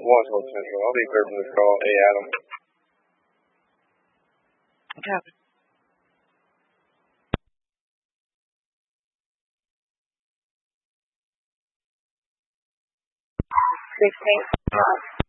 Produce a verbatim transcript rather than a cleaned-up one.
Washington Central. I'll be serving this call. Hey, Adam. Yeah. Sixteen.